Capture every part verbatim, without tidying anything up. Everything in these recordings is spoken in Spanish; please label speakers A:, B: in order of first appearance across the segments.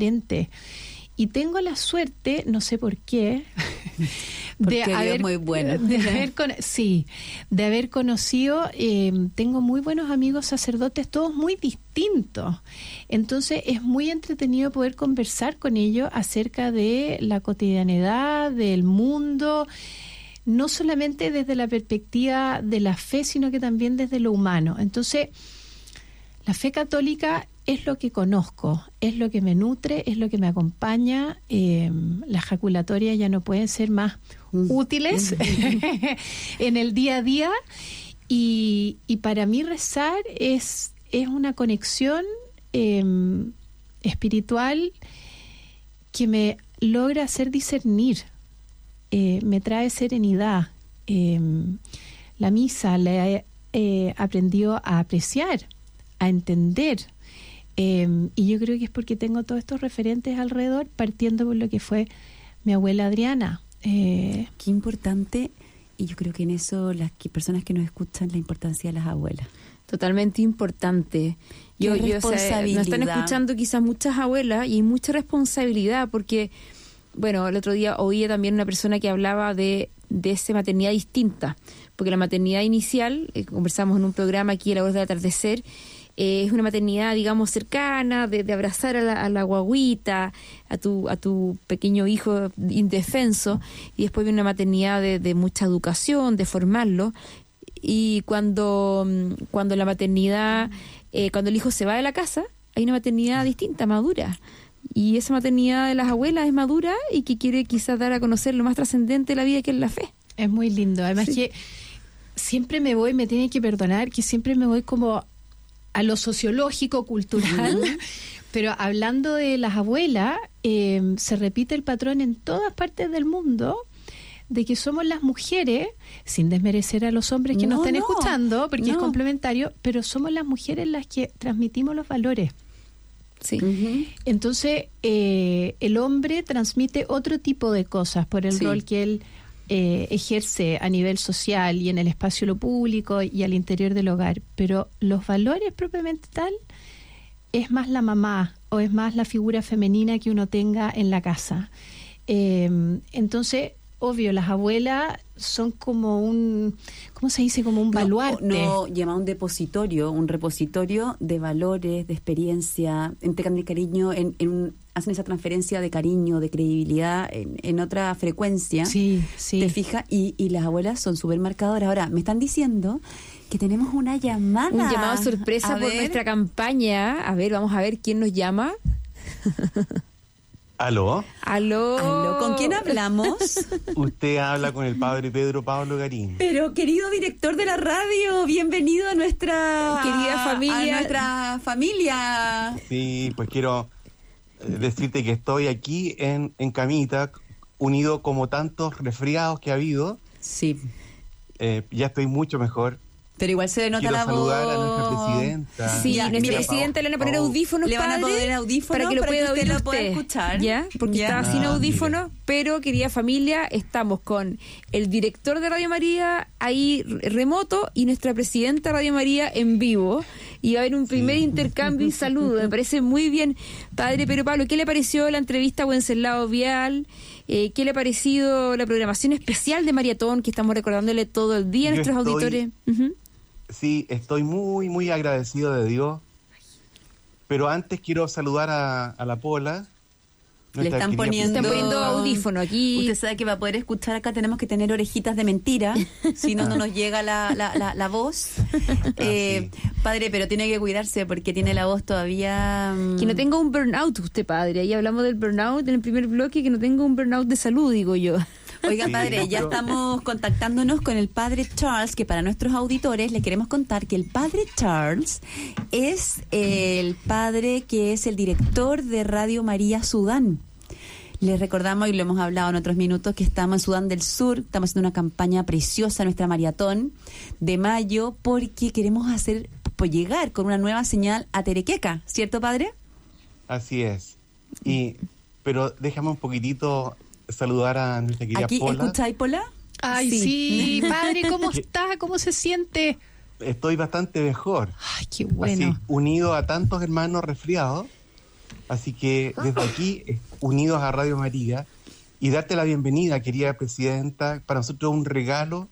A: diferente. Y tengo la suerte, no sé por qué,
B: de haber, muy bueno.
A: de haber con, sí, de haber conocido, eh, tengo muy buenos amigos sacerdotes, todos muy distintos. Entonces es muy entretenido poder conversar con ellos acerca de la cotidianidad, del mundo, no solamente desde la perspectiva de la fe, sino que también desde lo humano. Entonces, la fe católica es lo que conozco, es lo que me nutre, es lo que me acompaña. Eh, las jaculatorias ya no pueden ser más útiles en el día a día. Y, y para mí rezar es, es una conexión eh, espiritual que me logra hacer discernir, eh, me trae serenidad. Eh, la misa la he eh, aprendido a apreciar, a entender. Eh, y yo creo que es porque tengo todos estos referentes alrededor, partiendo por lo que fue mi abuela Adriana. Eh,
B: Qué importante, y yo creo que en eso las que, personas que nos escuchan, la importancia de las abuelas.
C: Totalmente importante. Yo, yo o sea, nos están escuchando quizás muchas abuelas y hay mucha responsabilidad porque, bueno, el otro día oía también una persona que hablaba de, de esa maternidad distinta, porque la maternidad inicial, eh, conversamos en un programa aquí a la hora del atardecer, Eh, es una maternidad, digamos, cercana, de, de abrazar a la, a la guaguita, a tu a tu pequeño hijo indefenso, y después viene una maternidad de, de mucha educación, de formarlo, y cuando, cuando la maternidad, eh, cuando el hijo se va de la casa, hay una maternidad distinta, madura, y esa maternidad de las abuelas es madura y que quiere quizás dar a conocer lo más trascendente de la vida, que es la fe.
A: Es muy lindo, además sí. Que siempre me voy, me tienen que perdonar, que siempre me voy como a lo sociológico, cultural, uh-huh. Pero hablando de las abuelas, eh, se repite el patrón en todas partes del mundo de que somos las mujeres, sin desmerecer a los hombres que no, nos estén no, escuchando, porque no. Es complementario, pero somos las mujeres las que transmitimos los valores.
C: Sí.
A: Uh-huh. Entonces, eh, el hombre transmite otro tipo de cosas por el sí. rol que él Eh, ejerce a nivel social y en el espacio lo público y al interior del hogar, pero los valores propiamente tal es más la mamá o es más la figura femenina que uno tenga en la casa. Eh, entonces, obvio, las abuelas son como un, ¿cómo se dice? Como un baluarte.
B: No, no llama un depositorio, un repositorio de valores, de experiencia, entregan el cariño, en, en un, hacen esa transferencia de cariño, de credibilidad en, en otra frecuencia.
A: Sí, sí.
B: ¿Te fijas? Y, y las abuelas son súper marcadoras. Ahora, me están diciendo que tenemos una llamada.
C: Un llamado sorpresa a por ver. Nuestra campaña. A ver, vamos a ver quién nos llama.
D: ¿Aló?
C: ¿Aló?
B: ¿Aló? ¿Con quién hablamos?
D: Usted habla con el padre Pedro Pablo Garín.
B: Pero, querido director de la radio, bienvenido a nuestra...
C: Querida familia.
B: A nuestra familia.
D: Sí, pues quiero decirte que estoy aquí en, en camita, unido como tantos resfriados que ha habido.
B: Sí.
D: Eh, ya estoy mucho mejor.
B: Pero igual se le nota
D: Quiero
B: la voz.
D: saludar a nuestra presidenta.
C: Sí, a nuestra presidenta le van a poner audífonos,
B: le van a
C: padre,
B: poner audífonos
C: para que lo
B: para
C: pueda
B: que usted
C: oír
B: lo
C: usted.
B: pueda escuchar.
C: ¿Ya? Porque
B: ¿Ya?
C: estaba sin
D: Ah,
C: audífonos,
D: mire.
C: pero querida familia, estamos con el director de Radio María ahí remoto y nuestra presidenta de Radio María en vivo. Y va a haber un primer sí. intercambio y saludo. Me parece muy bien, padre Pedro Pablo. ¿Qué le pareció la entrevista a Wenceslao Vial? Eh, ¿Qué le ha parecido la programación especial de Maratón que estamos recordándole todo el día a nuestros
D: estoy...
C: auditores? Uh-huh.
D: Sí, estoy muy, muy agradecido de Dios. Pero antes quiero saludar a, a la Pola.
B: Le están poniendo,
C: están poniendo audífono aquí.
B: Usted sabe que para poder escuchar acá tenemos que tener orejitas de mentira, si no, no nos llega la, la, la, la voz. Eh,
D: sí.
B: Padre, pero tiene que cuidarse porque tiene la voz todavía... Um...
C: Que no tenga un burnout usted, padre. Ahí hablamos del burnout en el primer bloque, que no tenga un burnout de salud, digo yo.
B: Oiga,
D: sí,
B: padre,
D: no,
B: ya
D: pero...
B: estamos contactándonos con el padre Charles, que para nuestros auditores les queremos contar que el padre Charles es el padre que es el director de Radio María Sudán. Les recordamos, y lo hemos hablado en otros minutos, que estamos en Sudán del Sur, estamos haciendo una campaña preciosa, nuestra maratón de mayo, porque queremos hacer, pues llegar con una nueva señal a Terequeca, ¿cierto, padre?
D: Así es. Y pero déjame un poquitito saludar a nuestra querida
B: Aquí,
D: Pola.
B: ¿escucháis, Pola?
A: Ay, sí, sí padre, ¿cómo está? ¿Cómo se siente?
D: Estoy bastante mejor.
A: Ay, qué bueno.
D: Así, unido a tantos hermanos resfriados. Así que desde aquí, unidos a Radio María, y darte la bienvenida, querida presidenta, para nosotros es un regalo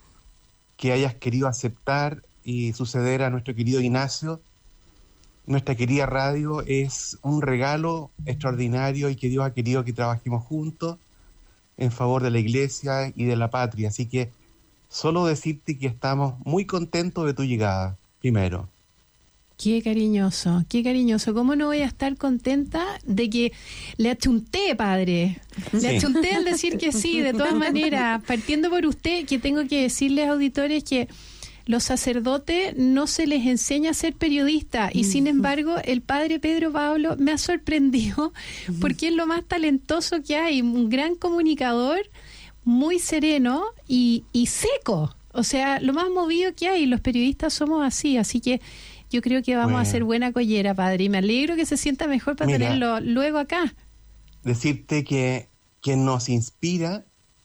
D: que hayas querido aceptar y suceder a nuestro querido Ignacio. Nuestra querida radio es un regalo extraordinario y que Dios ha querido que trabajemos juntos en favor de la Iglesia y de la patria. Así que solo decirte que estamos muy contentos de tu llegada, primero.
A: Qué cariñoso, qué cariñoso. ¿Cómo no voy a estar contenta de que le achunté, padre? Le sí. achunté al decir que sí, de todas maneras. Partiendo por usted, que tengo que decirles, auditores, que los sacerdotes no se les enseña a ser periodistas y sin embargo el padre Pedro Pablo me ha sorprendido porque es lo más talentoso que hay, un gran comunicador, muy sereno y, y seco. O sea, lo más movido que hay, los periodistas somos así, así que yo creo que vamos bueno. a hacer buena collera, padre, y me alegro que se sienta mejor para Mira, tenerlo luego acá.
D: Decirte que quien nos inspira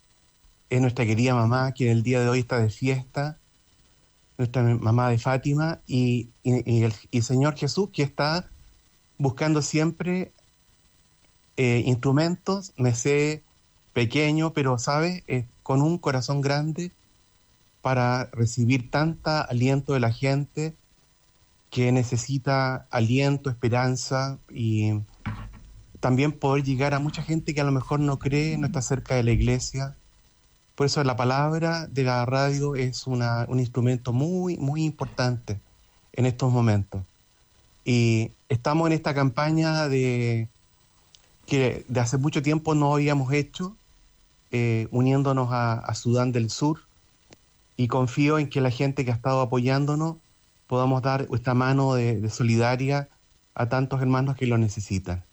D: es nuestra querida mamá, que el día de hoy está de fiesta, nuestra mamá de Fátima, y, y, y el y Señor Jesús, que está buscando siempre eh, instrumentos, me sé pequeño, pero, ¿sabes?, eh, con un corazón grande para recibir tanta aliento de la gente que necesita aliento, esperanza y también poder llegar a mucha gente que a lo mejor no cree, no está cerca de la iglesia. Por eso la palabra de la radio es una, un instrumento muy, muy importante en estos momentos. Y estamos en esta campaña de que de hace mucho tiempo no habíamos hecho, eh, uniéndonos a, a Sudán del Sur, y confío en que la gente que ha estado apoyándonos podamos dar esta mano de, de solidaria a tantos hermanos que lo necesitan.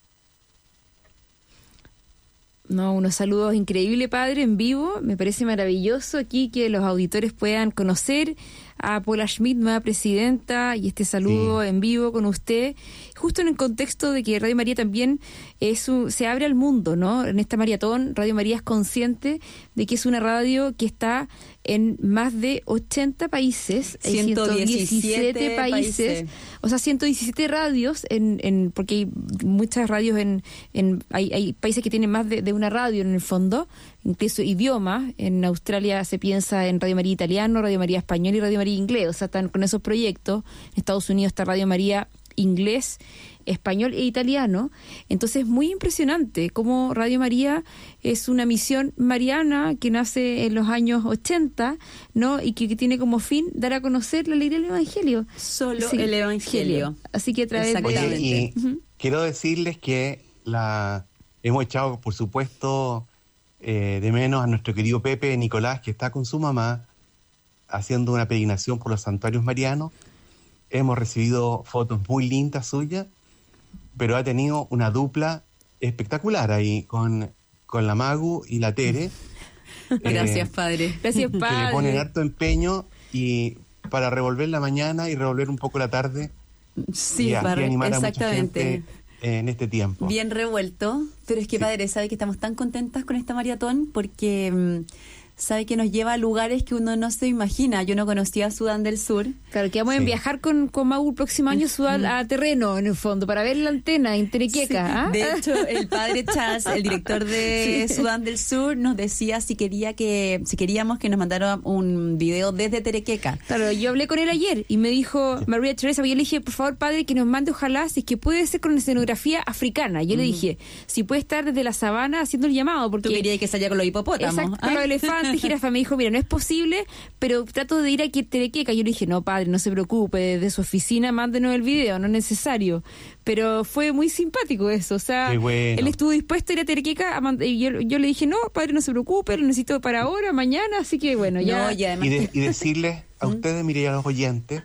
C: No, unos saludos increíbles, padre, en vivo. Me parece maravilloso aquí que los auditores puedan conocer a Paula Schmidt, nueva presidenta, y este saludo sí. en vivo con usted, justo en el contexto de que Radio María también es un, se abre al mundo, ¿no? En esta maratón, Radio María es consciente de que es una radio que está en más de ochenta países,
B: ciento diecisiete
C: países, países, o sea, ciento diecisiete radios, en, en porque hay muchas radios, en, en hay, hay países que tienen más de, de una radio en el fondo, incluso idiomas. En Australia se piensa en Radio María Italiano, Radio María Español y Radio María Inglés, o sea, están con esos proyectos. En Estados Unidos está Radio María Inglés, Español e Italiano. Entonces es muy impresionante cómo Radio María es una misión mariana que nace en los años ochenta, ¿no? Y que, que tiene como fin dar a conocer la alegría del Evangelio.
B: Solo
C: sí,
B: el Evangelio.
C: Así que a través de...
D: Oye, y uh-huh. quiero decirles que la hemos echado, por supuesto, eh, de menos a nuestro querido Pepe Nicolás, que está con su mamá haciendo una peregrinación por los santuarios marianos. Hemos recibido fotos muy lindas suyas, pero ha tenido una dupla espectacular ahí con, con la Magu y la Tere.
B: Gracias,
D: eh,
B: padre.
C: Gracias, padre.
D: Que le ponen harto empeño y para revolver la mañana y revolver un poco la tarde.
B: Sí,
D: y
B: padre,
D: animar
B: exactamente.
D: A mucha gente en este tiempo.
B: Bien revuelto, pero es que, sí. padre, sabe que estamos tan contentas con esta maratón porque... Mmm, sabe que nos lleva a lugares que uno no se imagina. Yo no conocía Sudán del Sur.
C: Claro, que vamos sí. a viajar con, con Mau el próximo año Sudán a terreno, en el fondo, para ver la antena en Terequeca. Sí. ¿Ah?
B: De hecho, el padre Charles, el director de sí. Sudán del Sur, nos decía si quería que si queríamos que nos mandara un video desde Terequeca.
C: Claro, yo hablé con él ayer y me dijo, María Teresa, yo le dije, por favor, padre, que nos mande, ojalá, si es que puede ser con escenografía africana. Yo uh-huh. le dije, si puede estar desde la sabana haciendo el llamado, porque...
B: Tú querías que salga con los hipopótamos.
C: Exacto, con los elefantes, jirafa. Me dijo, mira, no es posible, pero trato de ir a Terequeca. Yo le dije, no, padre, no se preocupe, desde su oficina mándenos el video, no es necesario. Pero fue muy simpático eso, o sea,
D: bueno.
C: él estuvo dispuesto a ir a Terequeca, a mand- y yo, yo le dije, no, padre, no se preocupe, lo necesito para ahora, mañana, así que bueno, ya.
B: No, ya
D: y, de, y decirles a ustedes, mire, y a los oyentes,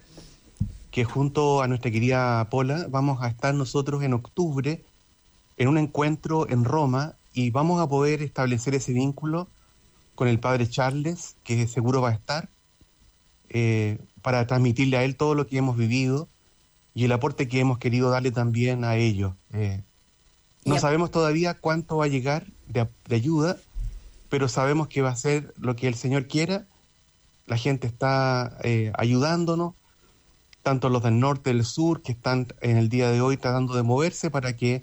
D: que junto a nuestra querida Pola vamos a estar nosotros en octubre en un encuentro en Roma y vamos a poder establecer ese vínculo con el padre Charles, que seguro va a estar, eh, para transmitirle a él todo lo que hemos vivido y el aporte que hemos querido darle también a ellos. Eh, no yep. sabemos todavía cuánto va a llegar de, de ayuda, pero sabemos que va a ser lo que el Señor quiera. La gente está eh, ayudándonos, tanto los del norte, del sur, que están en el día de hoy tratando de moverse para que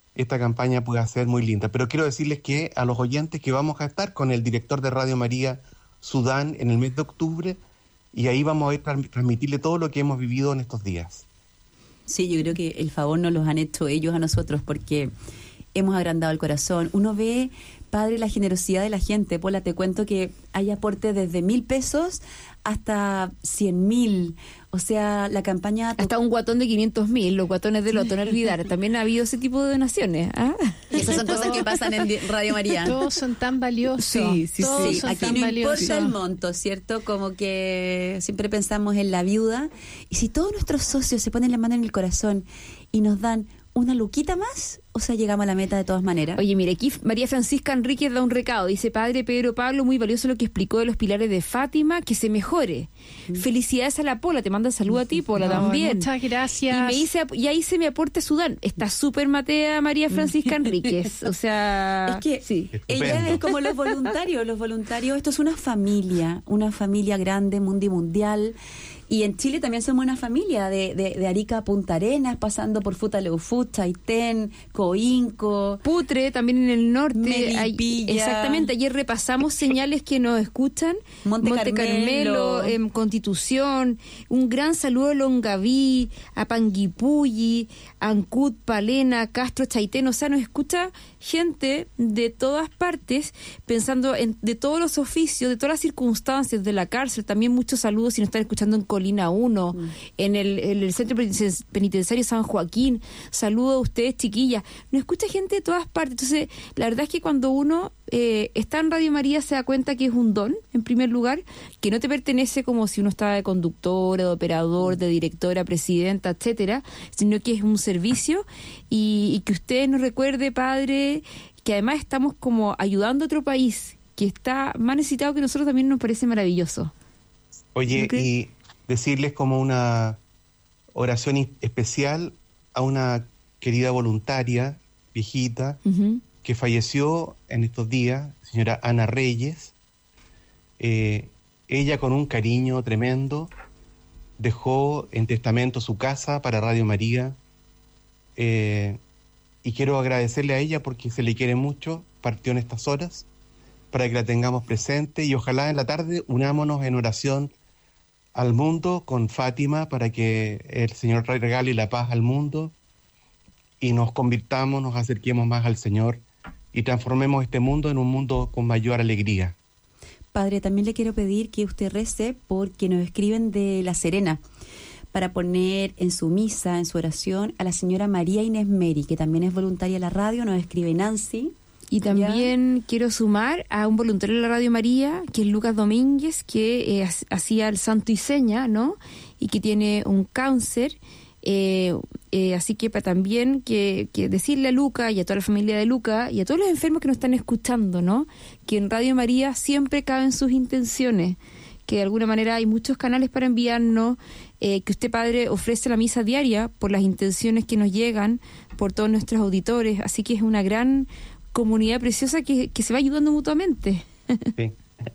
D: esta campaña pueda ser muy linda. Pero quiero decirles que a los oyentes que vamos a estar con el director de Radio María Sudán en el mes de octubre, y ahí vamos a ir a transmitirle todo lo que hemos vivido en estos días.
B: Sí, yo creo que el favor nos los han hecho ellos a nosotros, porque hemos agrandado el corazón. Uno ve, Padre, la generosidad de la gente. Pola, te cuento que hay aportes desde mil pesos hasta cien mil. O sea, la campaña...
C: Hasta un guatón de quinientos mil, los guatones de Loto, no olvidar. También ha habido ese tipo de donaciones. ¿Ah?
B: Y esas son cosas que pasan en Radio María.
A: Todos son tan valiosos.
C: Sí, sí,
A: Todos
C: sí.
A: son
B: Aquí
A: tan
B: no
A: valiosos.
B: importa el monto, ¿cierto? Como que siempre pensamos en la viuda. Y si todos nuestros socios se ponen la mano en el corazón y nos dan una luquita más, o sea, llegamos a la meta de todas maneras.
C: Oye, mire, aquí María Francisca Enríquez da un recado. Dice: Padre Pedro Pablo, muy valioso lo que explicó de los pilares de Fátima, que se mejore. Mm. Felicidades a la Pola, te manda salud a ti, Pola,
A: No,
C: también.
A: Muchas gracias.
C: Y me dice, y ahí se me aporte Sudán. Está súper matea María Francisca Enríquez. O sea,
B: es que
C: sí.
B: Ella es como los voluntarios. Los voluntarios, esto es una familia, una familia grande, mundial. Y en Chile también somos una familia, de, de, de Arica a Punta Arenas, pasando por Futaleufú, Chaitén, Coinco,
C: Putre, también en el norte.
B: Melipilla.
C: Hay, exactamente, ayer repasamos señales que nos escuchan.
B: Monte,
C: Monte Carmelo,
B: Carmelo
C: eh, Constitución. Un gran saludo a Longaví, a Panguipulli, Ancud, Palena, Castro, Chaitén. O sea, nos escucha gente de todas partes, pensando en de todos los oficios, de todas las circunstancias, de la cárcel. También muchos saludos si nos están escuchando en Colina uno, mm. en, el, en el Centro Penitenciario San Joaquín. Saludos a ustedes, chiquillas. Nos escucha gente de todas partes. Entonces, la verdad es que cuando uno eh, está en Radio María se da cuenta que es un don, en primer lugar, que no te pertenece como si uno estaba de conductora, de operador, de directora, presidenta, etcétera, sino que es un servicio y, y que usted nos recuerde, Padre, que además estamos como ayudando a otro país que está más necesitado que nosotros, también nos parece maravilloso.
D: Oye, ¿no y decirles como una oración especial a una querida voluntaria, viejita, uh-huh. que falleció en estos días, señora Ana Reyes? Eh, ella, con un cariño tremendo, dejó en testamento su casa para Radio María, eh, y quiero agradecerle a ella porque se le quiere mucho. Partió en estas horas, para que la tengamos presente, y ojalá en la tarde unámonos en oración al mundo con Fátima, para que el Señor regale la paz al mundo y nos convirtamos, nos acerquemos más al Señor y transformemos este mundo en un mundo con mayor alegría.
B: Padre, también le quiero pedir que usted rece porque nos escriben de La Serena para poner en su misa, en su oración, a la señora María Inés Meri, que también es voluntaria de la radio. Nos escribe Nancy.
C: Y también ¿ya? quiero sumar a un voluntario de la Radio María, que es Lucas Domínguez, que eh, hacía el santo y seña, ¿no? Y que tiene un cáncer. Eh, eh, así que para también que, que decirle a Luca y a toda la familia de Luca y a todos los enfermos que nos están escuchando, ¿no? Que en Radio María siempre caben sus intenciones, que de alguna manera hay muchos canales para enviarnos, eh, que usted, Padre, ofrece la misa diaria por las intenciones que nos llegan, por todos nuestros auditores. Así que es una gran comunidad preciosa que, que se va ayudando mutuamente.
D: Sí.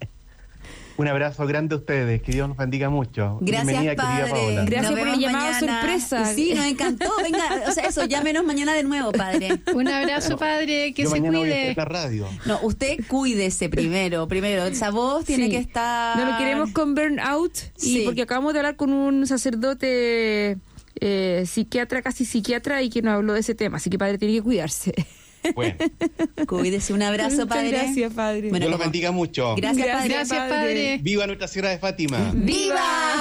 D: Un abrazo grande a ustedes, que Dios nos bendiga mucho.
B: Gracias,
D: bienvenida,
B: Padre.
D: querida Paola.
C: Gracias nos por el llamado mañana. Sorpresa.
B: Sí, nos encantó. Venga, o sea, eso, llámenos mañana de nuevo, Padre.
A: Un abrazo, no, Padre, que
D: yo
A: se
D: mañana
A: cuide.
D: Voy a estar la radio.
B: No, usted cuídese primero, primero. Esa voz tiene sí. que estar...
C: No lo queremos con burnout,
B: sí.
C: y porque acabamos de hablar con un sacerdote eh, psiquiatra, casi psiquiatra, y que nos habló de ese tema, así que, Padre, tiene que cuidarse.
D: Bueno.
B: Cuídese, un abrazo,
C: Muchas
B: Padre.
C: Gracias, Padre.
D: Bueno, Dios los bendiga mucho.
B: Gracias, Padre.
A: Gracias, Padre.
D: ¡Viva Nuestra Señora de Fátima!
B: ¡Viva!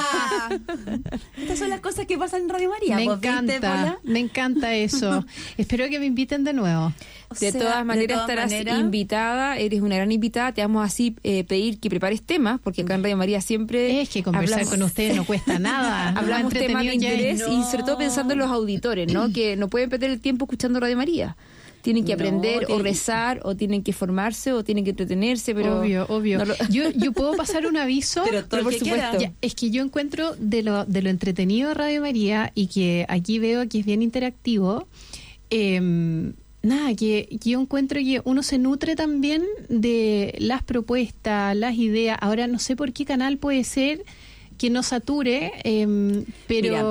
B: Estas son las cosas que pasan en Radio María.
A: Me encanta, me encanta eso. Espero que me inviten de nuevo.
C: O de sea, todas maneras de todas estarás manera. invitada, eres una gran invitada. Te vamos así eh, pedir que prepares temas, porque acá en Radio María siempre...
A: Es que conversar hablamos, con ustedes no cuesta nada.
C: Hablamos temas de interés no. y sobre todo pensando en los auditores, ¿no? Que no pueden perder el tiempo escuchando Radio María. Tienen que aprender no, tienen... o rezar, o tienen que formarse, o tienen que entretenerse, pero...
A: Obvio, obvio. No lo... yo, yo puedo pasar un aviso,
B: pero, todo
A: pero por supuesto. Ya, es que yo encuentro de lo, de lo entretenido de Radio María, y que aquí veo que es bien interactivo, eh, nada, que, que yo encuentro que uno se nutre también de las propuestas, las ideas. Ahora no sé por qué canal puede ser que no sature, eh, pero...
B: Mira,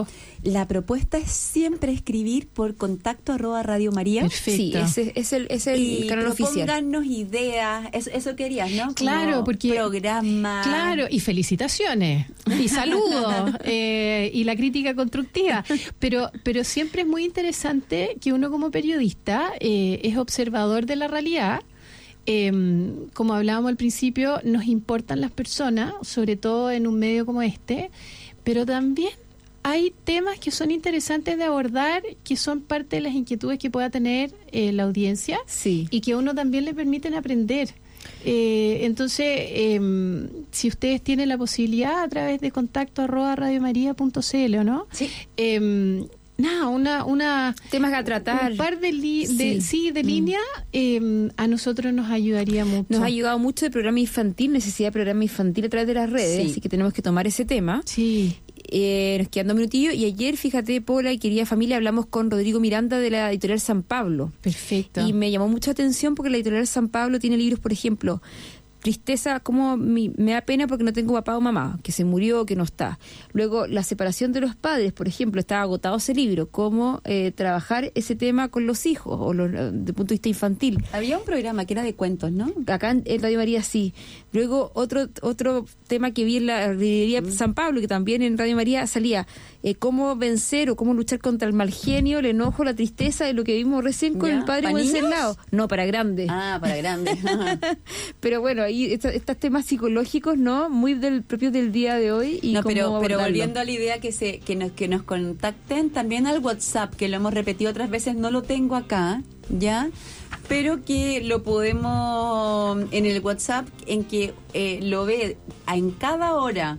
B: la propuesta es siempre escribir por contacto arroba Radio María.
C: Perfecto. Sí, ese es el, es el
B: y
C: canal oficial.
B: Propongannos ideas, eso, eso querías, ¿no?
A: Claro,
B: Como
A: porque...
B: programa.
A: Claro, y felicitaciones, y saludos, eh, y la crítica constructiva. Pero, pero siempre es muy interesante que uno como periodista eh, es observador de la realidad. Eh, como hablábamos al principio, nos importan las personas, sobre todo en un medio como este, pero también hay temas que son interesantes de abordar, que son parte de las inquietudes que pueda tener eh, la audiencia,
C: sí,
A: y que a uno también le permiten aprender. Eh, entonces, eh, si ustedes tienen la posibilidad a través de contacto arroba radiomaria.cl, ¿o no?
B: Sí.
A: Eh, Nada, una, una...
C: temas a tratar.
A: Un par de, li, de,
C: sí.
A: sí, de
C: mm.
A: línea eh, a nosotros nos ayudaría mucho.
C: Nos ha ayudado mucho el programa infantil, necesidad de programa infantil a través de las redes,
A: sí.
C: así que tenemos que tomar ese tema.
A: Sí.
C: Eh, nos quedan dos minutillos y ayer, fíjate, Paula y querida familia, hablamos con Rodrigo Miranda de la editorial San Pablo.
A: Perfecto.
C: Y me llamó mucha atención porque la editorial San Pablo tiene libros, por ejemplo, tristeza, como mi, me da pena porque no tengo papá o mamá, que se murió, que no está. Luego, la separación de los padres, por ejemplo, estaba agotado ese libro, cómo eh, trabajar ese tema con los hijos, o los, desde el punto de vista infantil.
B: Había un programa que era de cuentos, ¿no?
C: Acá en, en Radio María sí. Luego, otro otro tema que vi en la librería mm. San Pablo, que también en Radio María salía, eh, cómo vencer o cómo luchar contra el mal genio, el enojo, la tristeza, de lo que vimos recién con
B: ¿Ya?
C: el padre Wenceslao. No, para grandes.
B: Ah, para grandes.
C: Pero bueno, ahí estos, estos temas psicológicos, ¿no? Muy del propio del día de hoy. Y
B: no, pero, pero
C: abordarlo.
B: volviendo a la idea que se que nos que nos contacten también al WhatsApp, que lo hemos repetido otras veces, no lo tengo acá, ¿ya? Pero que lo podemos en el WhatsApp, en que eh, lo ve en cada hora.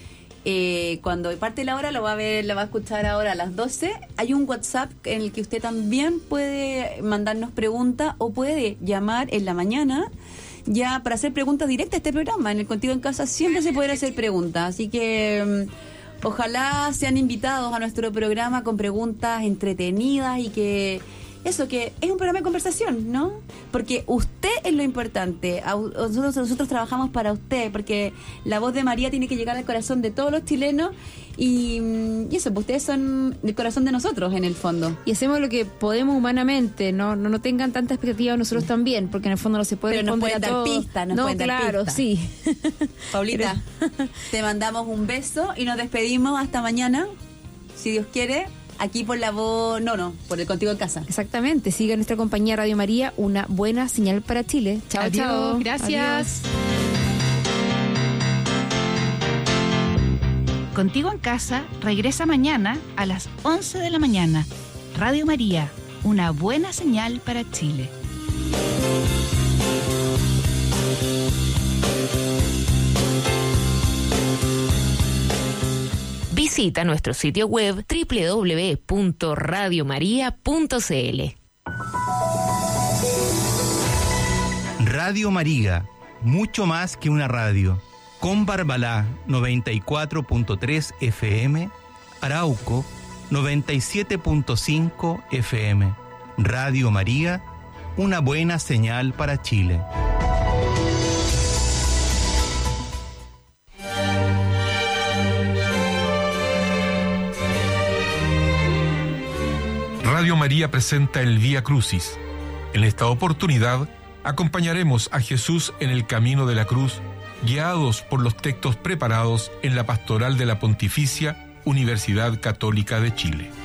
B: Eh, cuando parte la hora lo va a ver, lo va a escuchar ahora a las doce. Hay un WhatsApp en el que usted también puede mandarnos preguntas o puede llamar en la mañana ya para hacer preguntas directas a este programa. En el Contigo en Casa siempre se pueden hacer preguntas, así que um, ojalá sean invitados a nuestro programa con preguntas entretenidas y que eso, que es un programa de conversación, ¿no? Porque usted es lo importante. Nosotros, nosotros trabajamos para usted, porque la voz de María tiene que llegar al corazón de todos los chilenos y, y eso, pues ustedes son el corazón de nosotros en el fondo.
C: Y hacemos lo que podemos humanamente, no no, no tengan tanta expectativa nosotros también, porque en el fondo no se puede
B: Pero
C: responder
B: nos pueden
C: a
B: dar
C: todo.
B: pistas, nos
C: no,
B: pueden dar
C: claro,
B: pistas.
C: sí.
B: Paulita, te mandamos un beso y nos despedimos hasta mañana, si Dios quiere. Aquí por la voz, no, no, por el Contigo en Casa.
C: Exactamente, siga nuestra compañía Radio María, una buena señal para Chile. Chao,
A: Adiós,
C: chao.
A: Gracias.
C: Adiós.
E: Contigo en Casa regresa mañana a las once de la mañana. Radio María, una buena señal para Chile. Visita nuestro sitio web doble u doble u doble u punto radio maría punto c l.
F: Radio María, mucho más que una radio. Con Barbalá, noventa y cuatro punto tres F M, Arauco, noventa y siete punto cinco F M. Radio María, una buena señal para Chile.
G: Radio María presenta el Vía Crucis. En esta oportunidad, acompañaremos a Jesús en el camino de la cruz, guiados por los textos preparados en la Pastoral de la Pontificia Universidad Católica de Chile.